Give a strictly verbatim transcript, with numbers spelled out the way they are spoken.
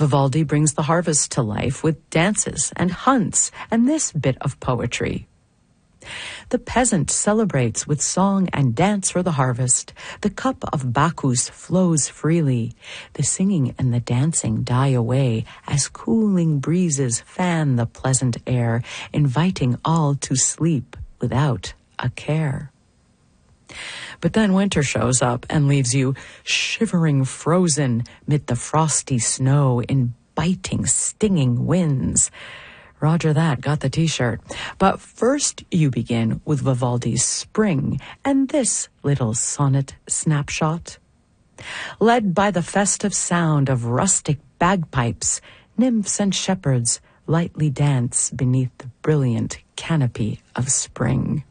Vivaldi brings the harvest to life with dances and hunts and this bit of poetry. The peasant celebrates with song and dance for the harvest. The cup of Bacchus flows freely. The singing and the dancing die away as cooling breezes fan the pleasant air, inviting all to sleep without a care. But then winter shows up and leaves you shivering frozen mid the frosty snow in biting, stinging winds. Roger that, got the t-shirt. But first you begin with Vivaldi's Spring and this little sonnet snapshot. Led by the festive sound of rustic bagpipes, nymphs and shepherds lightly dance beneath the brilliant canopy of spring.